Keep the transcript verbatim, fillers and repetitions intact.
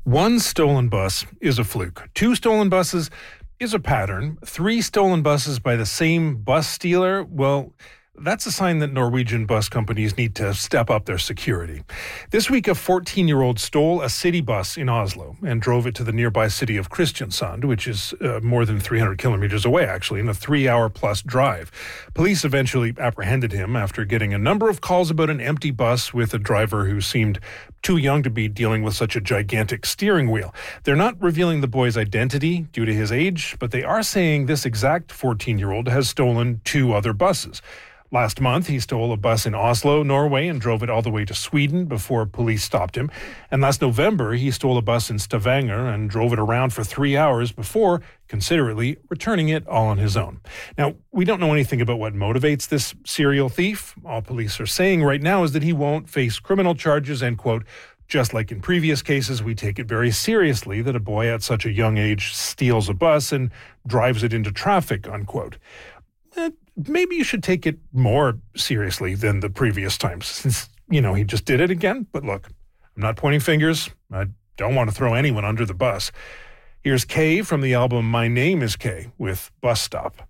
One stolen bus is a fluke. Two stolen buses is a pattern. Three stolen buses by the same bus stealer, well, that's a sign that Norwegian bus companies need to step up their security. This week, a fourteen-year-old stole a city bus in Oslo and drove it to the nearby city of Kristiansand, which is uh, more than three hundred kilometers away, actually, in a three-hour-plus drive. Police eventually apprehended him after getting a number of calls about an empty bus with a driver who seemed too young to be dealing with such a gigantic steering wheel. They're not revealing the boy's identity due to his age, but they are saying this exact fourteen-year-old has stolen two other buses. Last month, he stole a bus in Oslo, Norway, and drove it all the way to Sweden before police stopped him. And last November, he stole a bus in Stavanger and drove it around for three hours before considerately returning it all on his own. Now, we don't know anything about what motivates this serial thief. All police are saying right now is that he won't face criminal charges and, quote, just like in previous cases, we take it very seriously that a boy at such a young age steals a bus and drives it into traffic, unquote. Eh, Maybe you should take it more seriously than the previous times, since, you know, he just did it again. But look, I'm not pointing fingers. I don't want to throw anyone under the bus. Here's Kay from the album My Name is Kay with Bus Stop.